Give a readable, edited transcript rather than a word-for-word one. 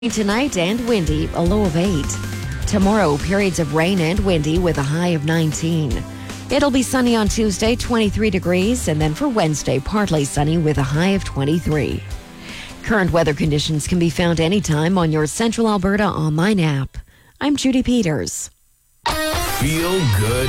Tonight and windy, a low of 8. Tomorrow, periods of rain and windy with a high of 19. It'll be sunny on Tuesday, 23 degrees, and then for Wednesday, partly sunny with a high of 23. Current weather conditions can be found anytime on your Central Alberta online app. I'm Judy Peters. Feel Good